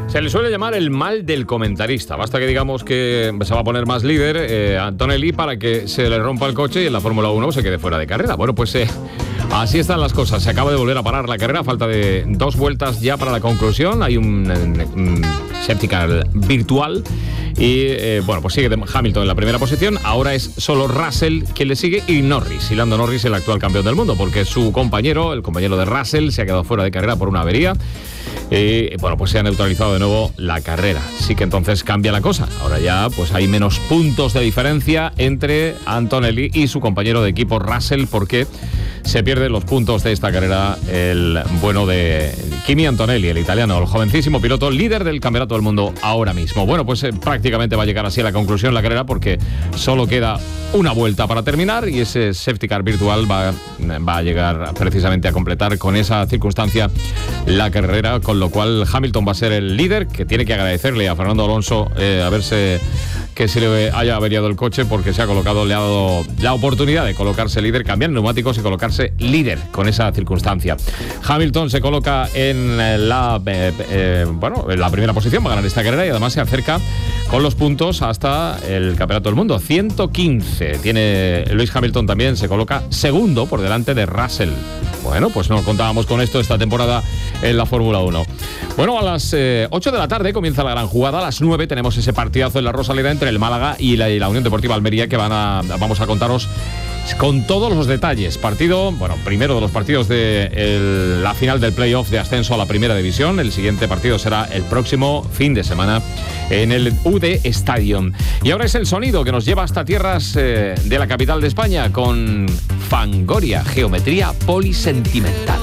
Se le suele llamar el mal del comentarista. Basta que digamos que se va a poner más líder Antonelli para que se le rompa el coche y en la Fórmula 1 se quede fuera de carrera. Bueno, pues así están las cosas. Se acaba de volver a parar la carrera. Falta de 2 vueltas ya para la conclusión. Hay un safety car virtual. Y bueno, pues sigue Hamilton en la primera posición. Ahora es solo Russell quien le sigue y Norris. Y Lando Norris, el actual campeón del mundo, porque su compañero, el compañero de Russell, se ha quedado fuera de carrera por una avería. Bueno, pues se ha neutralizado de nuevo la carrera. Sí que entonces cambia la cosa. Ahora ya pues hay menos puntos de diferencia entre Antonelli y su compañero de equipo Russell, porque se pierden los puntos de esta carrera el bueno de Kimi Antonelli, el italiano, el jovencísimo piloto, líder del campeonato del mundo ahora mismo. Bueno, pues prácticamente va a llegar así a la conclusión la carrera, porque solo queda una vuelta para terminar y ese safety car virtual va a llegar precisamente a completar con esa circunstancia la carrera, con lo cual Hamilton va a ser el líder, que tiene que agradecerle a Fernando Alonso que se le haya averiado el coche, porque le ha dado la oportunidad de colocarse líder, cambiar neumáticos y colocarse líder con esa circunstancia. Hamilton se coloca en la primera posición, va a ganar esta carrera y además se acerca con los puntos hasta el campeonato del mundo. 115 tiene Lewis Hamilton, también se coloca segundo por delante de Russell. Bueno, pues no contábamos con esto esta temporada en la Fórmula 1. Bueno, a las 8 de la tarde comienza la gran jugada. A las 9 tenemos ese partidazo en la Rosaleda entre el Málaga y la Unión Deportiva Almería, que vamos a contaros con todos los detalles. Primero de los partidos de la final del playoff de ascenso a la primera división. El siguiente partido será el próximo fin de semana en el UD Stadium. Y ahora es el sonido que nos lleva hasta tierras de la capital de España con Fangoria, geometría polisentimental.